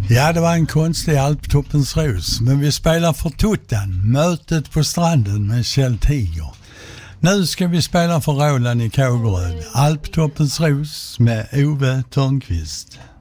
Ja, det var en konstig Alptoppens ros, men vi spelar för Tuttan, mötet på stranden med Kjell Tiger. Nu ska vi spela för Roland i Kågeröd, Alptoppens ros med Ove Törnqvist.